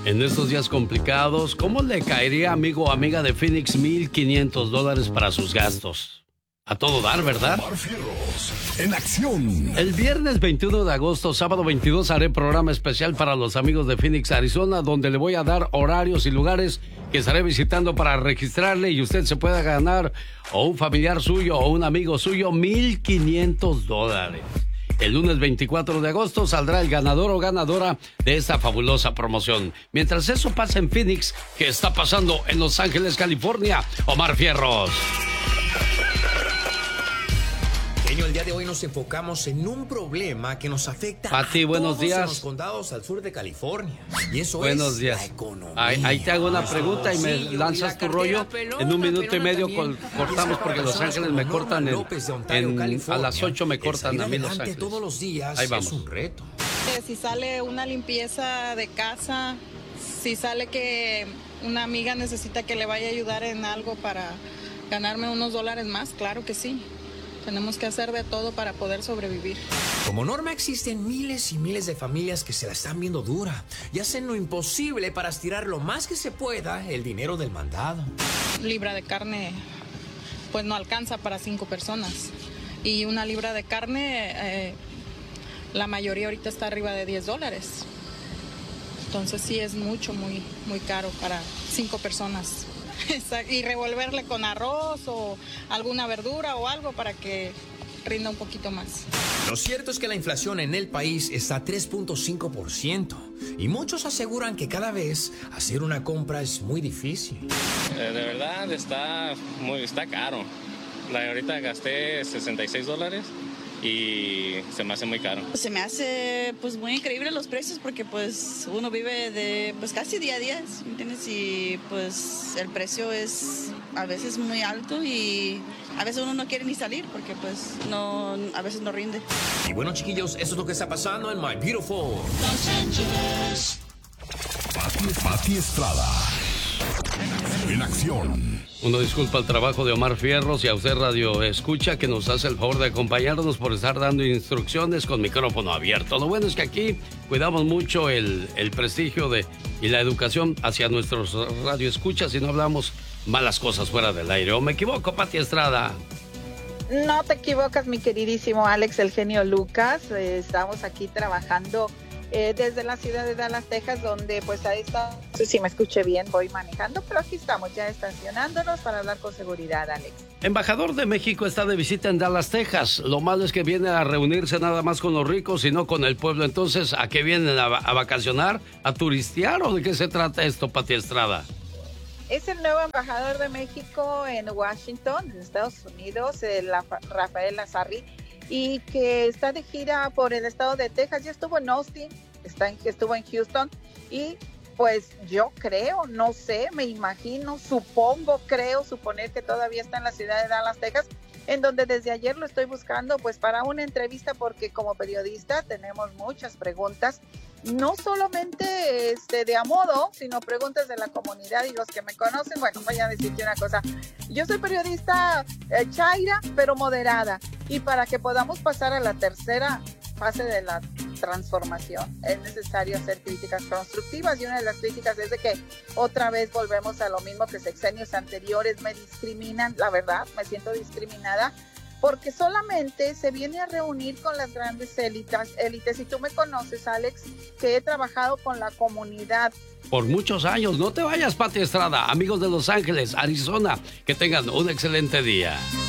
En estos días complicados, ¿cómo le caería, amigo o amiga de Phoenix, $1,500 para sus gastos? A todo dar, ¿verdad? Omar Fierros, en acción. El viernes 21 de agosto, sábado 22, haré programa especial para los amigos de Phoenix, Arizona, donde le voy a dar horarios y lugares que estaré visitando para registrarle y usted se pueda ganar, o un familiar suyo o un amigo suyo, $1,500. El lunes 24 de agosto saldrá el ganador o ganadora de esta fabulosa promoción. Mientras eso pasa en Phoenix, ¿qué está pasando en Los Ángeles, California? Omar Fierros. El día de hoy nos enfocamos en un problema que nos afecta Pati, buenos días. en los condados al sur de California. Y eso buenos es días. La economía. Ahí te hago una pregunta y me lanzas tu rollo. En 1 minuto y medio cortamos porque Los Ángeles me cortan a las 8 me cortan a mí Los Ángeles. Todos los días ahí vamos. Es un reto. Si sale una limpieza de casa, si sale que una amiga necesita que le vaya a ayudar en algo para ganarme unos dólares más, claro que sí. Tenemos que hacer de todo para poder sobrevivir. Como norma existen miles y miles de familias que se la están viendo dura y hacen lo imposible para estirar lo más que se pueda el dinero del mandado. Libra de carne pues no alcanza para 5 personas. Y una libra de carne, la mayoría ahorita está arriba de $10. Entonces sí es mucho, muy, muy caro para 5 personas. Y revolverle con arroz o alguna verdura o algo para que rinda un poquito más. Lo cierto es que la inflación en el país está a 3.5% y muchos aseguran que cada vez hacer una compra es muy difícil. De verdad está caro. Ahorita gasté $66 y se me hace muy caro. Se me hace pues muy increíble los precios porque pues uno vive de pues casi día a día, ¿entiendes? Y pues el precio es a veces muy alto y a veces uno no quiere ni salir porque pues no, a veces no rinde. Y bueno, chiquillos, eso es lo que está pasando en My Beautiful Los Ángeles. Pati Estrada. En acción. Uno disculpa el trabajo de Omar Fierros y a usted Radio Escucha que nos hace el favor de acompañarnos por estar dando instrucciones con micrófono abierto. Lo bueno es que aquí cuidamos mucho el prestigio y la educación hacia nuestros Radio Escuchas y no hablamos malas cosas fuera del aire. ¿O me equivoco, Pati Estrada? No te equivocas, mi queridísimo Alex, el genio Lucas. Estamos aquí trabajando desde la ciudad de Dallas, Texas, donde pues ahí está, no sé si me escuché bien, voy manejando, pero aquí estamos ya estacionándonos para hablar con seguridad, Alex. Embajador de México está de visita en Dallas, Texas. Lo malo es que viene a reunirse nada más con los ricos y no con el pueblo. Entonces, ¿a qué vienen? ¿A vacacionar? ¿A turistear? ¿O de qué se trata esto, Pati Estrada? Es el nuevo embajador de México en Washington, en Estados Unidos, Rafael Lazarri, y que está de gira por el estado de Texas. Ya estuvo en Austin, estuvo en Houston y pues yo creo, no sé, me imagino, suponer que todavía está en la ciudad de Dallas, Texas, en donde desde ayer lo estoy buscando pues para una entrevista porque como periodista tenemos muchas preguntas, no solamente de a modo, sino preguntas de la comunidad y los que me conocen, bueno, voy a decirte una cosa, yo soy periodista chaira, pero moderada, y para que podamos pasar a la tercera fase de la transformación es necesario hacer críticas constructivas y una de las críticas es de que otra vez volvemos a lo mismo que sexenios anteriores, me discriminan, la verdad, me siento discriminada porque solamente se viene a reunir con las grandes élites. Y tú me conoces, Alex, que he trabajado con la comunidad. Por muchos años. No te vayas, Pati Estrada. Amigos de Los Ángeles, Arizona, que tengan un excelente día.